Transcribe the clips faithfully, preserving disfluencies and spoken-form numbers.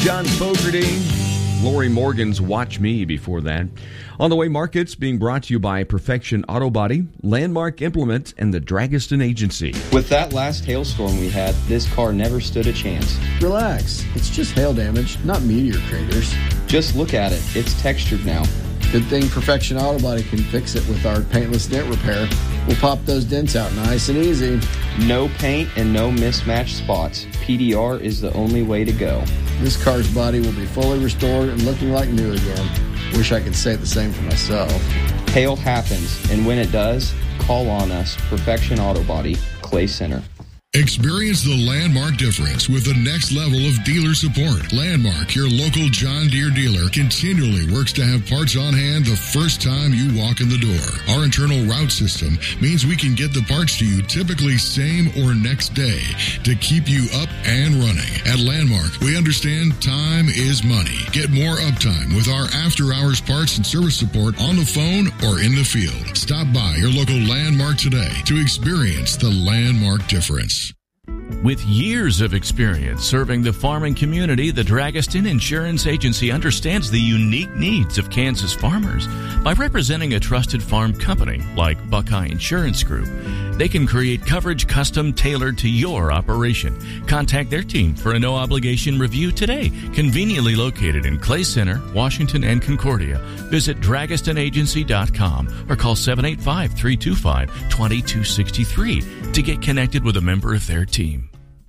John Fogerty, Lori Morgan's Watch Me before that. On the Way Markets being brought to you by Perfection Auto Body, Landmark Implement, and the Dragiston Agency. With that last hailstorm we had, this car never stood a chance. Relax. It's just hail damage, not meteor craters. Just look at it. It's textured now. Good thing Perfection Auto Body can fix it with our paintless dent repair. We'll pop those dents out nice and easy. No paint and no mismatched spots. P D R is the only way to go. This car's body will be fully restored and looking like new again. Wish I could say the same for myself. Hail happens, and when it does, call on us. Perfection Auto Body, Clay Center. Experience the Landmark difference with the next level of dealer support. Landmark, your local John Deere dealer, continually works to have parts on hand the first time you walk in the door. Our internal route system means we can get the parts to you typically same or next day to keep you up and running. At Landmark, we understand time is money. Get more uptime with our after-hours parts and service support on the phone or in the field. Stop by your local Landmark today to experience the Landmark difference. With years of experience serving the farming community, the Dragiston Insurance Agency understands the unique needs of Kansas farmers. By representing a trusted farm company like Buckeye Insurance Group, they can create coverage custom tailored to your operation. Contact their team for a no-obligation review today. Conveniently located in Clay Center, Washington, and Concordia. Visit dragiston agency dot com or call seven eight five, three two five, two two six three to get connected with a member of their team.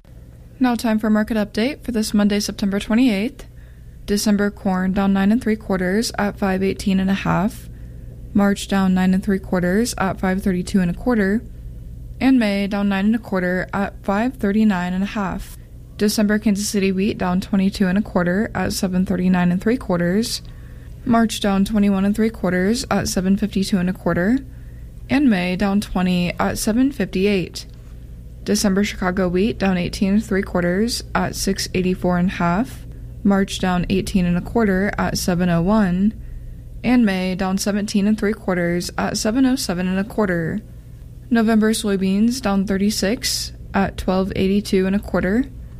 Now time for a market update for this Monday, September twenty-eighth. December corn down nine and three quarters at five eighteen and a half. March down nine and three quarters at five thirty-two and a quarter. And May down nine and a quarter at five thirty-nine and a half. December Kansas City wheat down twenty-two and a quarter at seven thirty-nine and three quarters. March down twenty-one and three quarters at seven fifty-two and a quarter. And May down twenty at seven fifty-eight. December Chicago wheat down eighteen and three quarters at six eighty-four and a half. March down eighteen and a quarter at seven oh one. And May down seventeen and three quarters at seven oh seven and a quarter. November soybeans down thirty-six at twelve eighty-two and a quarter.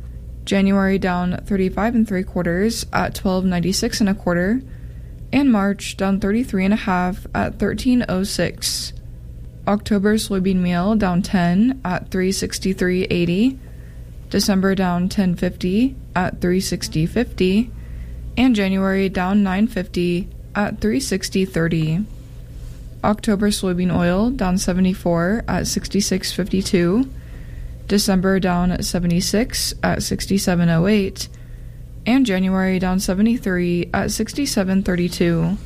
January down thirty-five and three quarters at twelve ninety-six and a quarter. And March down thirty-three and a half at thirteen oh six. October soybean meal down ten at three sixty-three eighty. December down ten fifty at three sixty fifty. And January down nine fifty at three sixty thirty. October soybean oil down seventy-four at sixty-six fifty-two. December down at seventy-six at sixty-seven oh eight. And January down seventy-three at sixty-seven thirty-two.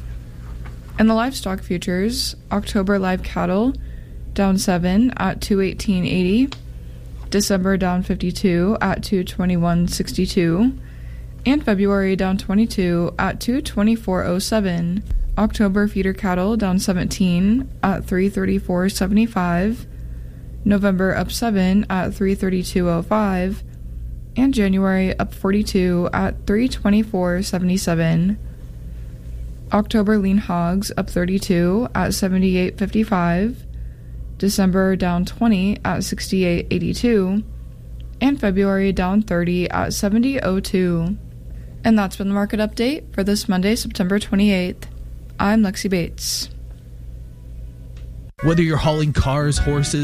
And the livestock futures, October live cattle down seven at two eighteen eighty. December down fifty-two at two twenty-one sixty-two. And February down twenty-two at two twenty-four oh seven. October feeder cattle down seventeen at three thirty-four seventy-five. November up seven at three thirty-two oh five. And January up forty-two at three twenty-four seventy-seven. October lean hogs up thirty-two at seventy-eight fifty-five. December down twenty at sixty-eight eighty-two. And February down thirty at seventy oh two. And that's been the market update for this Monday, September twenty-eighth. I'm Lexi Bates. Whether you're hauling cars, horses,